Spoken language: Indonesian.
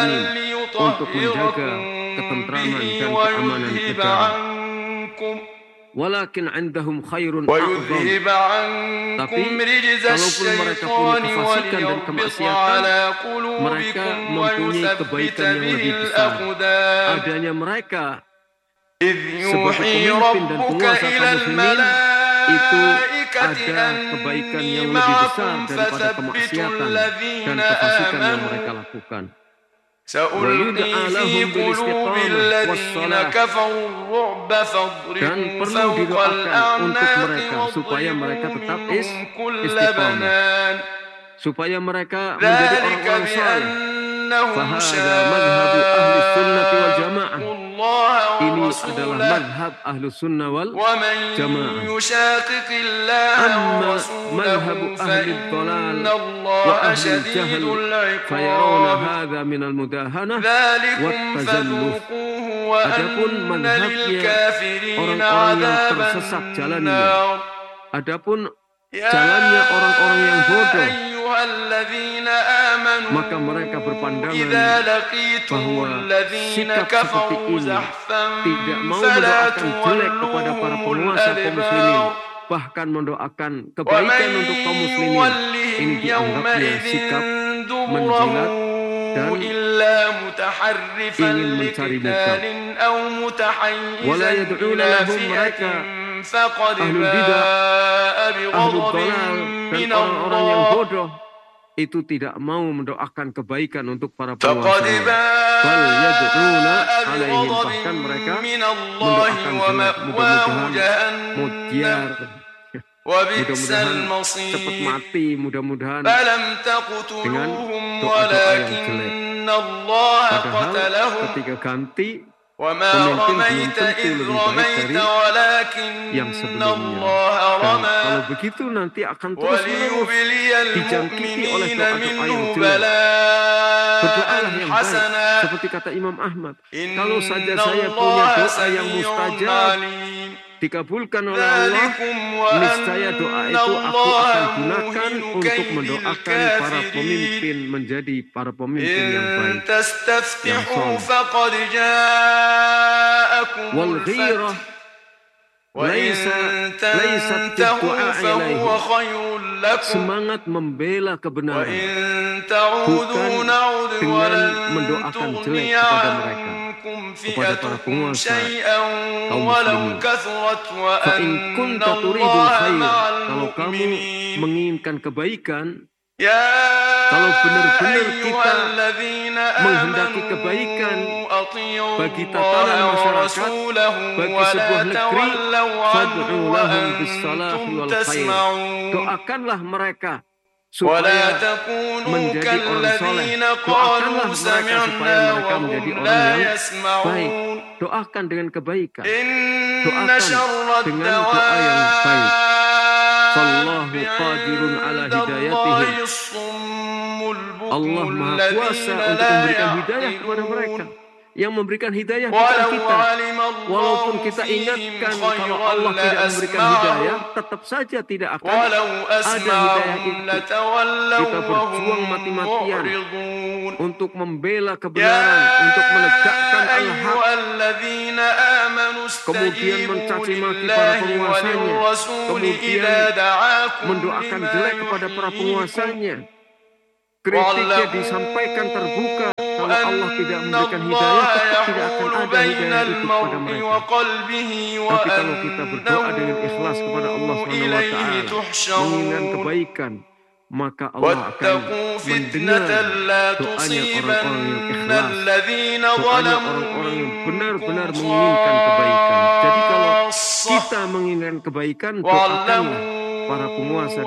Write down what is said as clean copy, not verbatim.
muslimin untuk menjaga ketentraman dan keamanan negara. Walakin 'indahum khairun a'zam. Tapi kalaupun mereka punya kefasikan dan kemaksiatan, mereka mempunyai kebaikan yang lebih besar. Adanya mereka sebagai pemimpin dan penguasa kaum muslimin itu ada kebaikan yang lebih besar daripada kemaksiatan dan kefasikan yang mereka lakukan. Dan perlu didoakan untuk mereka supaya mereka tetap istiqamah, supaya mereka menjadi orang-orang saleh. Fahada madhabu ahli sunnati wal jamaah. Ini adalah madhab ahlu sunnah wal jamaah. Amma madhabu ahli dhalal wa ahli jahl fayarawna hadha minal mudahanah wat tazalluf. Adapun madhabnya orang-orang yang tersesat jalannya, adapun jalannya orang-orang yang bodoh, maka mereka berpandangan bahwa sikap seperti ini tidak mau mendoakan jelek kepada para penguasa kaum muslimin, bahkan mendoakan kebaikan untuk kaum muslimin. Ini dianggapnya sikap menjilat dan ingin mencari muka. Wala yad'una lahum, mereka ahlul bidah, ahlul dhalal dan orang-orang yang bodoh itu tidak mau mendoakan kebaikan untuk para penguasa. Bal yad'una alaihim, bahkan mereka mendoakan mudah-mudahan mudyar, mudah-mudahan cepat mati, mudah-mudahan dengan doa-doa yang jelek. Padahal ketika ganti pemimpin belum tentu lebih baik dari yang sebelumnya. Dan kalau begitu nanti akan terus-menerus dijangkiti oleh doa-doa yang jelek. Berdoalah yang baik, seperti kata Imam Ahmad, kalau saja saya punya doa yang mustajab dikabulkan oleh Allah, niscaya doa itu aku akan gunakan untuk mendoakan para pemimpin menjadi para pemimpin yang baik, yang saleh. Wal ghirah laysat du'a ilaihi, semangat membela kebenaran bukan dengan mendoakan jelek kepada mereka, kepada para penguasa kaum muslimin. Fa in kunta turidul khair, kalau kamu menginginkan kebaikan, kalau benar-benar kita menghendaki kebaikan bagi tatanan masyarakat, bagi sebuah negeri, fad'u lahum bis-salahi wal khair, doakanlah mereka supaya menjadi orang soleh, doakanlah mereka supaya mereka menjadi orang yang baik. Doakan dengan kebaikan, doakan dengan doa yang baik. Fallahu qadirun ala hidayatihim. Allah Maha Kuasa untuk memberikan hidayah kepada mereka. Yang memberikan hidayah bukan kita. Walaupun kita ingatkan kalau Allah tidak memberikan hidayah, tetap saja tidak akan ada hidayah itu. Kita berjuang mati-matian untuk membela kebenaran, untuk menegakkan al-haq, kemudian mencaci maki para penguasanya, kemudian mendoakan jelek kepada para penguasanya. Kritiknya disampaikan terbuka. Kalau Allah tidak memberikan hidayah, tetap tidak akan ada hidayah itu kepada mereka. Tapi kalau kita berdoa dengan ikhlas kepada Allah SWT, menginginkan kebaikan, maka Allah akan mendengar doanya orang-orang yang ikhlas, doanya orang-orang yang benar-benar menginginkan kebaikan. Jadi kalau kita menginginkan kebaikan, doakanlah para penguasa